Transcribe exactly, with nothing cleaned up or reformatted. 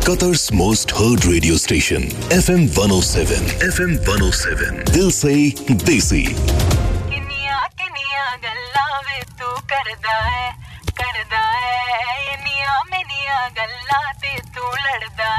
Qatar's most heard radio station, F M one oh seven. F M one oh seven. Dil se desi. किनिया किनिया गल्ला वे तू करदा है करदा है निया मेनिया गल्ला ते तू लड़दा